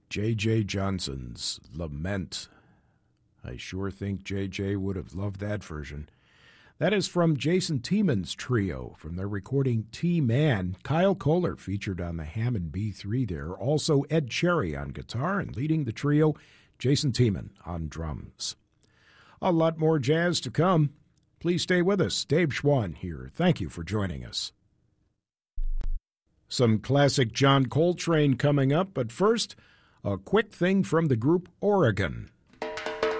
J.J. Johnson's Lament. I sure think J.J. would have loved that version. That is from Jason Tieman's trio from their recording T-Man. Kyle Kohler featured on the Hammond B3 there. Also Ed Cherry on guitar, and leading the trio, Jason Tieman on drums. A lot more jazz to come. Please stay with us. Dave Schwann here. Thank you for joining us. Some classic John Coltrane coming up, but first, a quick thing from the group Oregon.